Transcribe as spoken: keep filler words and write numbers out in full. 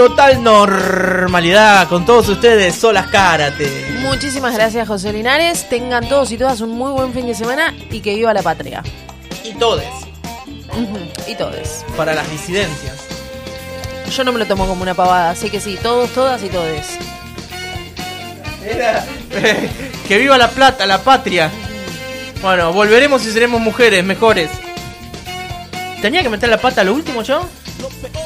Total normalidad con todos ustedes, Solas Karate. Muchísimas gracias, José Linares. Tengan todos y todas un muy buen fin de semana y que viva la patria. Y todes. Uh-huh. Y todes. Para las disidencias. Yo no me lo tomo como una pavada, así que sí, todos, todas y todes. Era, eh, que viva la plata, la patria. Bueno, volveremos y seremos mujeres mejores. ¿Tenía que meter la pata a lo último yo?